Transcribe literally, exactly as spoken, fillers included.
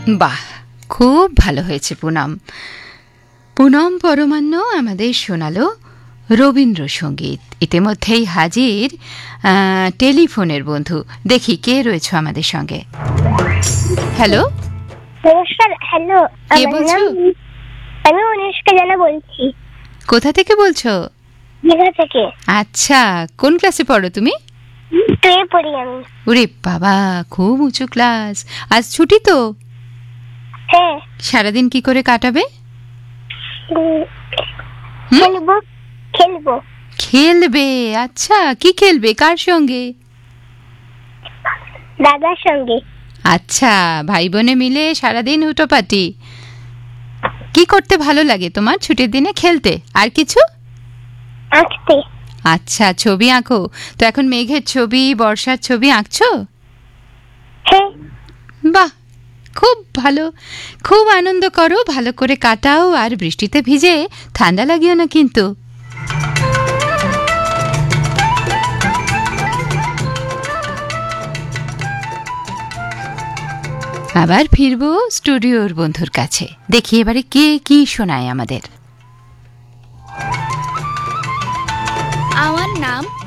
বাহ, খুব ভালো হয়েছে পুনম। পুনম পরমান্ন আমাদের শোনালো রবীন্দ্রসঙ্গীত। ইতিমধ্যেই হাজির টেলিফোনের বন্ধু। দেখি কে রয়েছে আমাদের সঙ্গে। হ্যালো, নমস্কার। হ্যালো, কে বলছো? আমি অনুষ্কা জানা বলছি। কোথা থেকে বলছো? দীঘা থেকে। আচ্ছা, কোন ক্লাসে পড়ো তুমি? টুয়ে পড়ি আমি। ওরে বাবা, খুব উঁচু ক্লাস। আজ ছুটি তো? হ্যাঁ। সারাদিন কি করে কাটাবে? খেলবো খেলবো খেলবে? আচ্ছা, কি খেলবে, কার সঙ্গে? দাদার সঙ্গে। আচ্ছা, ভাই বোনে মিলে সারাদিন হুটোপাটি। কি করতে ভালো লাগে তোমার ছুটির দিনে? খেলতে, আর কিছু? আঁকতে। আচ্ছা, ছবি আঁকো। তো এখন মেঘের ছবি, বর্ষার ছবি আঁকছো? হ্যাঁ। বাহ, খুব ভালো। খুব আনন্দ করো, ভালো করে কাটাও, আর বৃষ্টিতে ভিজে ঠান্ডা লাগিও না কিন্তু। আবার ফিরবো স্টুডিওর বন্ধুর কাছে। দেখি এবারে কে কি শোনায় আমাদের। আমার নাম